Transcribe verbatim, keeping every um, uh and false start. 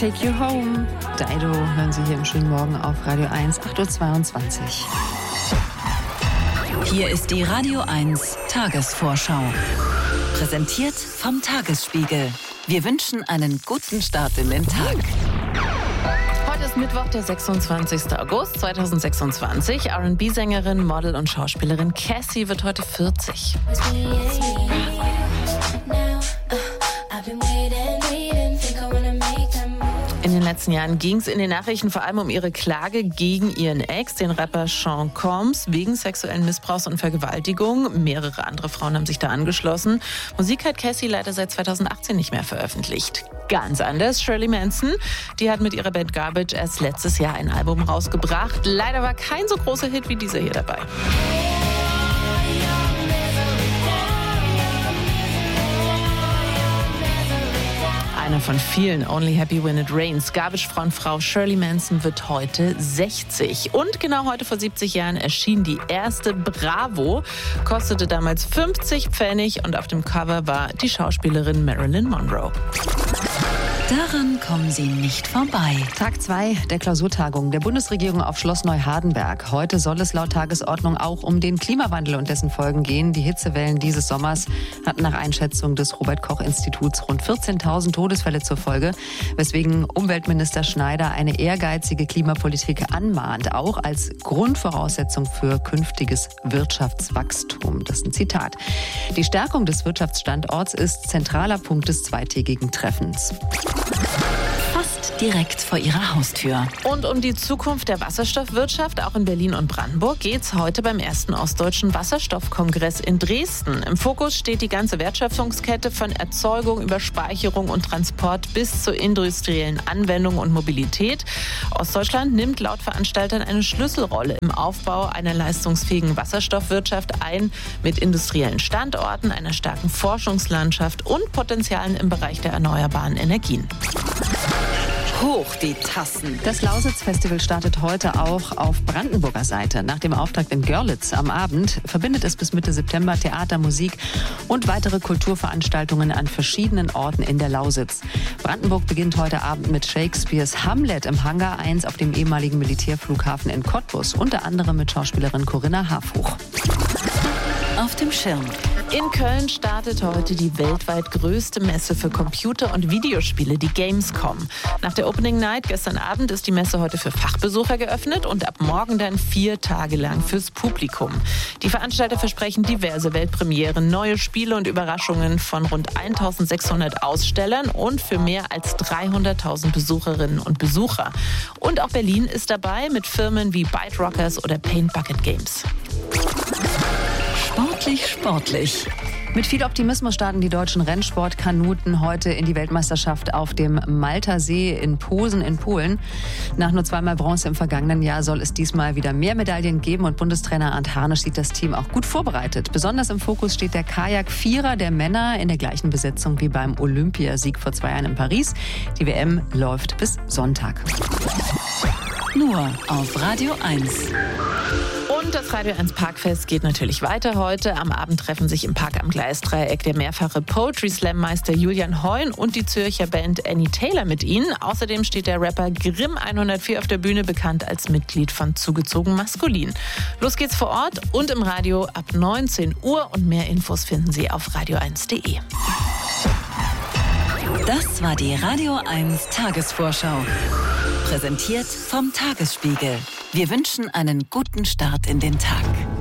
Take You Home. Dido hören Sie hier im schönen Morgen auf Radio eins, acht Uhr zweiundzwanzig. Hier ist die Radio eins Tagesvorschau. Präsentiert vom Tagesspiegel. Wir wünschen einen guten Start in den Tag. Heute ist Mittwoch, der sechsundzwanzigster August zweitausendsechsundzwanzig. R and B-Sängerin, Model und Schauspielerin Cassie wird heute vierzig. In den letzten Jahren ging es in den Nachrichten vor allem um ihre Klage gegen ihren Ex, den Rapper Sean Combs, wegen sexuellen Missbrauchs und Vergewaltigung. Mehrere andere Frauen haben sich da angeschlossen. Musik hat Cassie leider seit zweitausendachtzehn nicht mehr veröffentlicht. Ganz anders Shirley Manson. Die hat mit ihrer Band Garbage erst letztes Jahr ein Album rausgebracht. Leider war kein so großer Hit wie dieser hier dabei. Einer von vielen, Only Happy When It Rains. Garbage-Frontfrau Shirley Manson wird heute sechzig. Und genau heute vor siebzig Jahren erschien die erste Bravo. Kostete damals fünfzig Pfennig und auf dem Cover war die Schauspielerin Marilyn Monroe. Daran kommen Sie nicht vorbei. Tag zwei der Klausurtagung der Bundesregierung auf Schloss Neuhardenberg. Heute soll es laut Tagesordnung auch um den Klimawandel und dessen Folgen gehen. Die Hitzewellen dieses Sommers hatten nach Einschätzung des Robert-Koch-Instituts rund vierzehntausend Todesfälle zur Folge, weswegen Umweltminister Schneider eine ehrgeizige Klimapolitik anmahnt, auch als Grundvoraussetzung für künftiges Wirtschaftswachstum. Das ist ein Zitat. Die Stärkung des Wirtschaftsstandorts ist zentraler Punkt des zweitägigen Treffens. Fast direkt vor Ihrer Haustür. Und um die Zukunft der Wasserstoffwirtschaft, auch in Berlin und Brandenburg, geht es heute beim ersten Ostdeutschen Wasserstoffkongress in Dresden. Im Fokus steht die ganze Wertschöpfungskette von Erzeugung über Speicherung und Transport bis zur industriellen Anwendung und Mobilität. Ostdeutschland nimmt laut Veranstaltern eine Schlüsselrolle im Aufbau einer leistungsfähigen Wasserstoffwirtschaft ein, mit industriellen Standorten, einer starken Forschungslandschaft und Potenzialen im Bereich der erneuerbaren Energien. Hoch die Tassen. Das Lausitz-Festival startet heute auch auf Brandenburger Seite. Nach dem Auftakt in Görlitz am Abend verbindet es bis Mitte September Theater, Musik und weitere Kulturveranstaltungen an verschiedenen Orten in der Lausitz. Brandenburg beginnt heute Abend mit Shakespeares Hamlet im Hangar eins auf dem ehemaligen Militärflughafen in Cottbus, unter anderem mit Schauspielerin Corinna Harfuch. Auf dem Schirm. In Köln startet heute die weltweit größte Messe für Computer- und Videospiele, die Gamescom. Nach der Opening Night gestern Abend ist die Messe heute für Fachbesucher geöffnet und ab morgen dann vier Tage lang fürs Publikum. Die Veranstalter versprechen diverse Weltpremieren, neue Spiele und Überraschungen von rund eintausendsechshundert Ausstellern und für mehr als dreihunderttausend Besucherinnen und Besucher. Und auch Berlin ist dabei mit Firmen wie Byte Rockers oder Paint Bucket Games. Sportlich, sportlich. Mit viel Optimismus starten die deutschen Rennsportkanuten heute in die Weltmeisterschaft auf dem Malter See in Posen in Polen. Nach nur zweimal Bronze im vergangenen Jahr soll es diesmal wieder mehr Medaillen geben und Bundestrainer Arndt Harnisch sieht das Team auch gut vorbereitet. Besonders im Fokus steht der Kajak-Vierer der Männer in der gleichen Besetzung wie beim Olympiasieg vor zwei Jahren in Paris. Die W M läuft bis Sonntag. Nur auf Radio eins. Und das Radio eins Parkfest geht natürlich weiter heute. Am Abend treffen sich im Park am Gleisdreieck der mehrfache Poetry Slam-Meister Julian Heun und die Zürcher Band Annie Taylor mit ihnen. Außerdem steht der Rapper Grimm hundertvier auf der Bühne, bekannt als Mitglied von Zugezogen Maskulin. Los geht's vor Ort und im Radio ab neunzehn Uhr und mehr Infos finden Sie auf radio eins punkt de. Das war die Radio eins Tagesvorschau. Präsentiert vom Tagesspiegel. Wir wünschen einen guten Start in den Tag.